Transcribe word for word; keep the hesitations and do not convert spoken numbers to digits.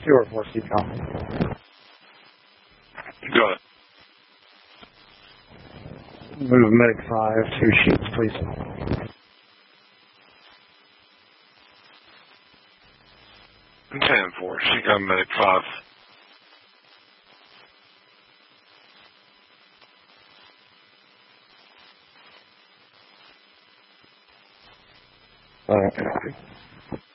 Stewart for C COM. Got it. Move medic five, two sheets, please. ten four, C COM medic five. Okay.